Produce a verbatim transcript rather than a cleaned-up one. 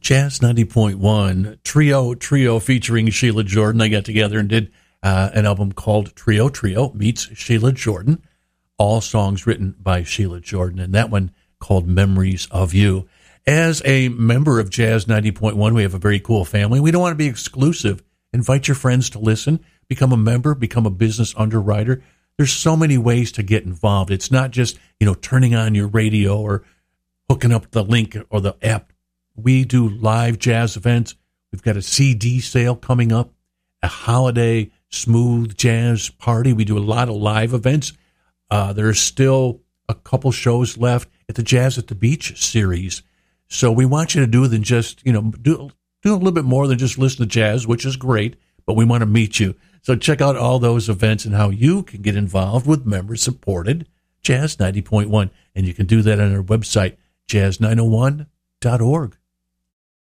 Jazz ninety point one, Trio, Trio featuring Sheila Jordan. They got together and did uh, an album called Trio, Trio Meets Sheila Jordan. All songs written by Sheila Jordan, and that one called Memories of You. As a member of Jazz ninety point one, we have a very cool family. We don't want to be exclusive. Invite your friends to listen, become a member, become a business underwriter. There's so many ways to get involved. It's not just, you know, turning on your radio or hooking up the link or the app. We do live jazz events. We've got a C D sale coming up, a holiday smooth jazz party. We do a lot of live events. Uh, there's still a couple shows left at the Jazz at the Beach series. So we want you to do than just, you know, do, do a little bit more than just listen to jazz, which is great, but we want to meet you. So check out all those events and how you can get involved with member-supported Jazz ninety point one. And you can do that on our website, jazz nine oh one dot org.